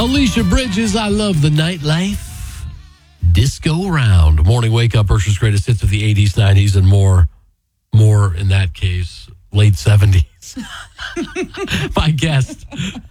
Alicia Bridges, I love the nightlife. Disco Round. Morning wake up, Berkshire's greatest hits of the 80s, 90s, and more. More in that case, late 70s. My guest.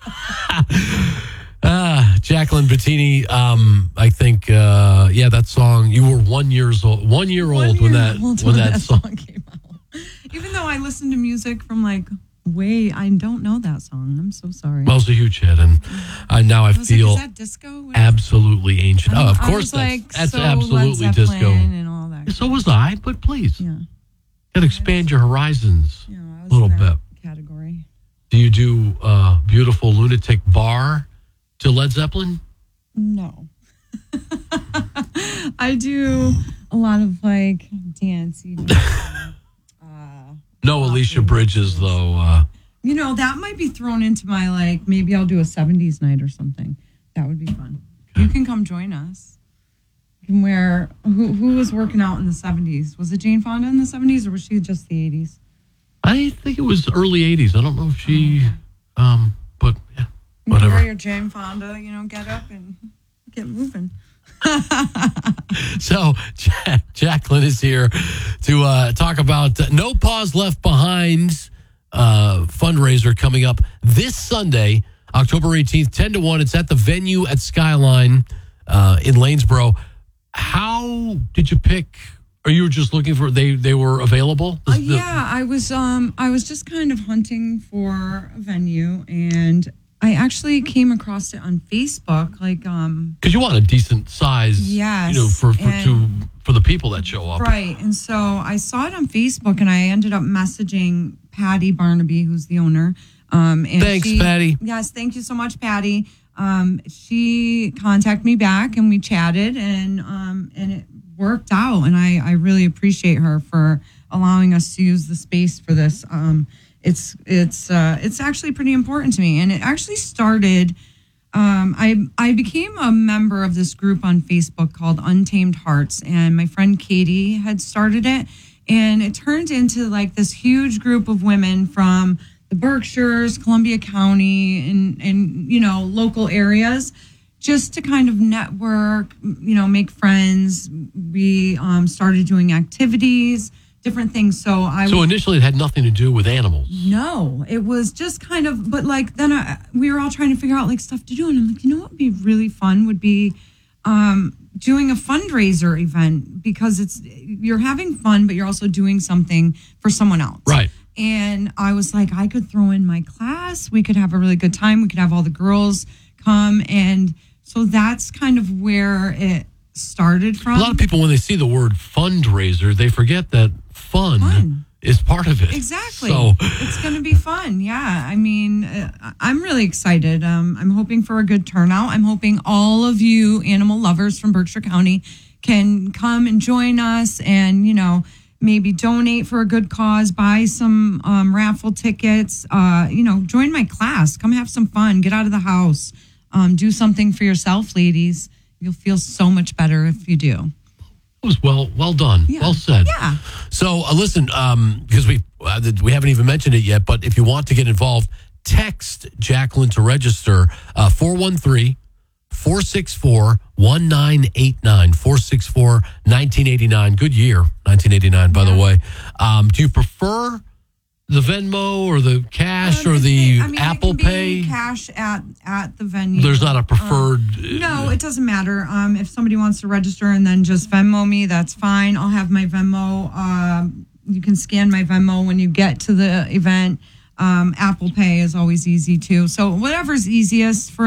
Jacqueline Bettini. I think, that song. You were 1 year old. 1 year old when that song came out. Even though I listened to music from I don't know that song. I'm so sorry. Well, it's a huge hit, and now I feel is that disco? absolutely ancient. Oh, of course, that's so absolutely Led disco. Zeppelin and all that. So was I, but please, yeah, gotta expand your horizons I was a little in that bit. Category. Do you do Beautiful Lunatic Bar to Led Zeppelin? No. I do a lot of dancey. No Alicia Bridges, though. That might be thrown into my, maybe I'll do a 70s night or something. That would be fun. Okay. You can come join us. You can wear, who was working out in the 70s? Was it Jane Fonda in the 70s, or was she just the 80s? I think it was early 80s. I don't know if she, but yeah, whatever. You wear your Jane Fonda, get up and get moving. So Jacqueline is here to talk about No Pause Left Behind fundraiser coming up this Sunday, October 18th, 10 to 1. It's at the venue at Skyline in Lanesboro. How did you pick? Or you were just looking for they were available? I was just kind of hunting for a venue, and I actually came across it on Facebook, because you want a decent size, yes, for the people that show up, right? And so I saw it on Facebook, and I ended up messaging Patty Barnaby, who's the owner. Thanks, Patty. Yes, thank you so much, Patty. She contacted me back, and we chatted, and it worked out, and I really appreciate her for allowing us to use the space for this. It's actually pretty important to me, and it actually started. I became a member of this group on Facebook called Untamed Hearts, and my friend Katie had started it, and it turned into this huge group of women from the Berkshires, Columbia County, and local areas, just to kind of network, make friends. We started doing activities, different things. So initially it had nothing to do with animals. No, it was just kind of, but then we were all trying to figure out stuff to do. And I'm like, what would be really fun would be doing a fundraiser event, because you're having fun, but you're also doing something for someone else. Right. And I was like, I could throw in my class. We could have a really good time. We could have all the girls come. And so that's kind of where it started from. A lot of people, when they see the word fundraiser, they forget that fun is part of it. Exactly. So it's going to be fun. Yeah. I mean, I'm really excited. I'm hoping for a good turnout. I'm hoping all of you animal lovers from Berkshire County can come and join us, and, maybe donate for a good cause, buy some raffle tickets, join my class, come have some fun, get out of the house, do something for yourself, ladies. You'll feel so much better if you do. It was well done. Yeah. Well said. Yeah. So listen, because we haven't even mentioned it yet, but if you want to get involved, text Jacqueline to register 413-464-1989, 464-1989. Good year, 1989, by the way. Do you prefer the Venmo or the cash or the Apple Pay? Cash at the venue. There's not a preferred. No, it doesn't matter. If somebody wants to register and then just Venmo me, that's fine. I'll have my Venmo. You can scan my Venmo when you get to the event. Apple Pay is always easy too. So whatever's easiest for